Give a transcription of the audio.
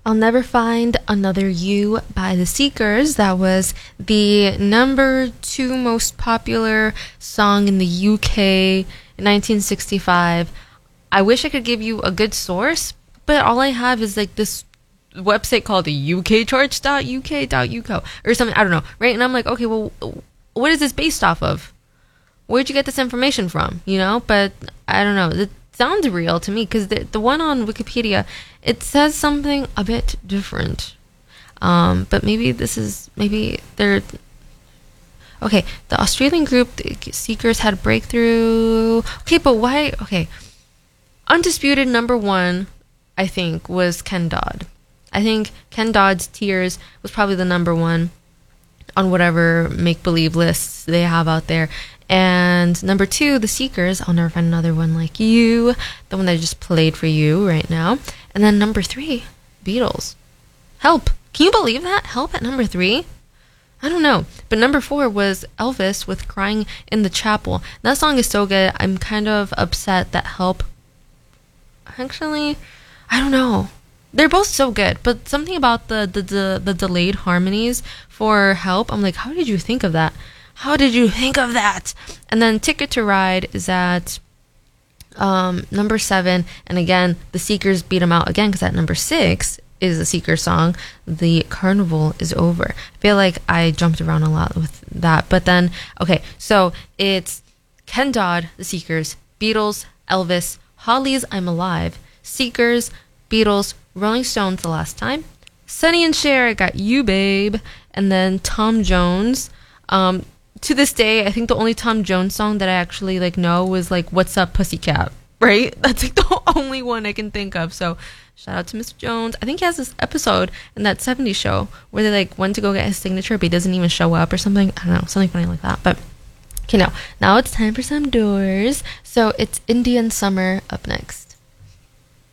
I'll Never Find Another You by The Seekers. That was the number 2 most popular song in the UK in 1965. I wish I could give you a good source, but all I have is like this website called the ukcharts.uk.uk or something. I don't know, right? And I'm like, okay, well, what is this based off of? Where'd you get this information from? You know, but I don't know. It sounds real to me because the one on Wikipedia, it says something a bit different. But maybe they're okay. The Australian group, the Seekers, had a breakthrough. Okay, but why? Okay, undisputed number 1, I think, was Ken Dodd. I think Ken Dodd's Tears was probably the number 1 on whatever make-believe lists they have out there. And number 2, The Seekers, I'll Never Find Another One Like You, the one that I just played for you right now. And then number 3, Beatles, Help. Can you believe that? Help at number 3? I don't know. But number 4 was Elvis with Crying in the Chapel. That song is so good. I'm kind of upset that Help... Actually, I don't know. They're both so good, but something about the delayed harmonies for Help, I'm like, how did you think of that? How did you think of that? And then Ticket to Ride is at number 7. And again, the Seekers beat them out again because at number 6 is a Seeker song, The Carnival Is Over. I feel like I jumped around a lot with that. But then, okay, so it's Ken Dodd, The Seekers, Beatles, Elvis, Holly's I'm Alive, Seekers, Beatles, Rolling Stones The Last Time, Sonny and Cher, I Got You Babe, and then Tom Jones. To this day, I think the only Tom Jones song that I actually like know was like What's Up Pussycat, right? That's like the only one I can think of. So shout out to Mr. Jones. I think he has this episode in that 70s show where they like went to go get his signature but he doesn't even show up or something. I don't know, something funny like that. But okay, now it's time for some doors. So it's Indian Summer up next.